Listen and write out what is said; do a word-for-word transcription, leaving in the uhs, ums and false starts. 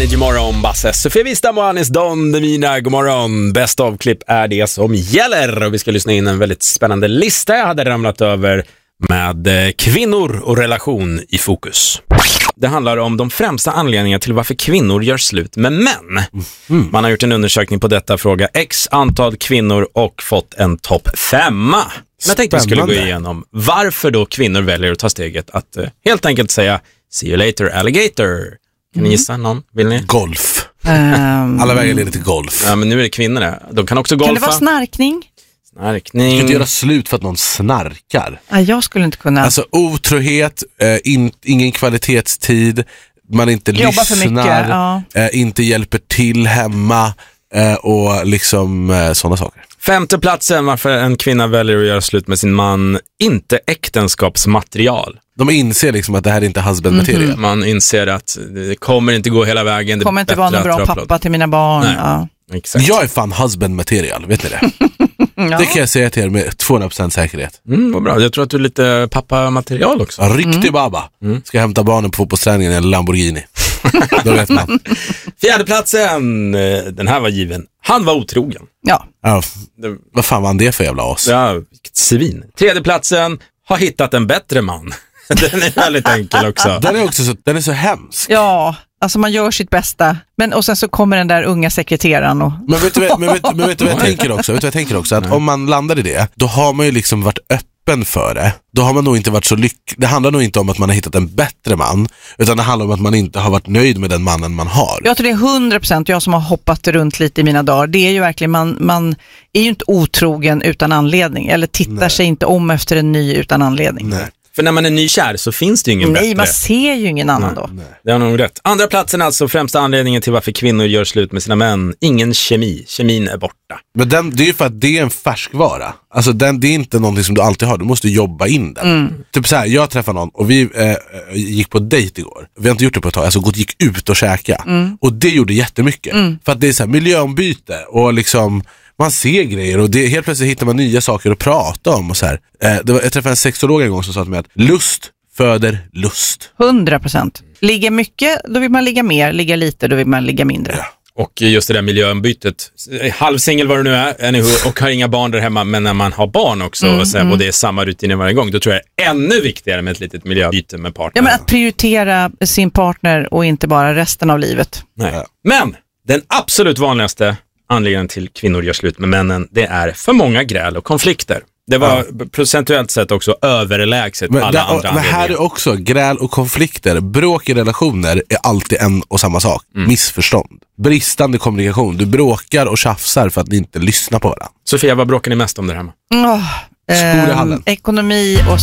Energy morgon, Basse. Sofia Wistam och Anis Don Demina, god morgon. Bäst av klipp är det som gäller. Och vi ska lyssna in en väldigt spännande lista jag hade ramlat över med kvinnor och relation i fokus. Det handlar om de främsta anledningarna till varför kvinnor gör slut med män. Mm. Man har gjort en undersökning på detta, fråga x antal kvinnor och fått en topp femma. Jag tänkte vi skulle gå igenom varför då kvinnor väljer att ta steget att uh, helt enkelt säga see you later alligator. Kan ni gissa någon? Vill ni? Golf. Um, Alla vägar leder till golf. Ja, men nu är det kvinnor där. De kan också golfa. Kan det vara snarkning? Snarkning. Du kan inte göra slut för att någon snarkar. Ja, jag skulle inte kunna. Alltså otrohet, eh, in, ingen kvalitetstid, man inte Jobba lyssnar, för mycket, ja. eh, inte hjälper till hemma eh, och liksom eh, sådana saker. Femte platsen varför en kvinna väljer att göra slut med sin man, inte äktenskapsmaterial. De inser liksom att det här är inte husband material. Mm-hmm. Man inser att det kommer inte gå hela vägen. Det kommer inte vara någon bra pappa till mina barn. Ja. Exakt. Jag är fan husband material, vet ni det? Ja. Det kan jag säga till er med tvåhundra procent säkerhet. Mm, vad bra. Jag tror att du är lite pappa-material också. Ja, riktig mm. baba. Mm. Ska hämta barnen på fotbollsträningen i en Lamborghini. Då vet man. Fjärde platsen, den här var given. Han var otrogen. Ja. Ja, vad fan var han det för jävla oss? Ja, vilket svin. Tredje platsen, har hittat en bättre man. Den är väldigt enkel också. Den är också så, den är så hemsk. Ja, alltså man gör sitt bästa. Men och sen så kommer den där unga sekreteraren och... Men vet du, men vet, men vet du vad jag tänker också? Vet du vad jag tänker också? Att om man landar i det, då har man ju liksom varit öppen för det. Då har man nog inte varit så lycklig. Det handlar nog inte om att man har hittat en bättre man, utan det handlar om att man inte har varit nöjd med den mannen man har. Jag tror det är hundra procent, jag som har hoppat runt lite i mina dagar. Det är ju verkligen, man, man är ju inte otrogen utan anledning. Eller tittar Nej. sig inte om efter en ny utan anledning. Nej. För när man är nykär så finns det ju ingen nej, bättre. Nej, man ser ju ingen annan nej, då. Nej. Det har nog rätt. Andra platsen alltså, främsta anledningen till varför kvinnor gör slut med sina män. Ingen kemi. Kemin är borta. Men den, det är ju för att det är en färskvara. Alltså den, det är inte någonting som du alltid har. Du måste jobba in den. Mm. Typ så här, jag träffade någon och vi eh, gick på dejt igår. Vi har inte gjort det på ett tag. Alltså gått, gick ut och käka. Mm. Och det gjorde jättemycket. Mm. För att det är så här miljöombyte och liksom... Man ser grejer och det, helt plötsligt hittar man nya saker att prata om och så här. Eh, det var, jag träffade en sexolog en gång som sa till mig att lust föder lust. Hundra procent. Ligga mycket, då vill man ligga mer. Ligga lite, då vill man ligga mindre. Ja. Och just det där miljöombytet. Halvsingel vad du nu är anywho, och har inga barn där hemma. Men när man har barn också mm, och, sen, mm. och det är samma rutiner varje gång, då tror jag det är ännu viktigare med ett litet miljöbyte med partner. Ja, men att prioritera sin partner och inte bara resten av livet. Nej. Ja. Men den absolut vanligaste anledningen till kvinnor gör slut med männen, det är för många gräl och konflikter. Det var ja. procentuellt sett också överlägset men alla där, andra Men här är också gräl och konflikter. Bråk i relationer är alltid en och samma sak. Mm. Missförstånd. Bristande kommunikation. Du bråkar och tjafsar för att ni inte lyssnar på varandra. Sofia, vad bråkar ni mest om där hemma? Oh, eh, ekonomi och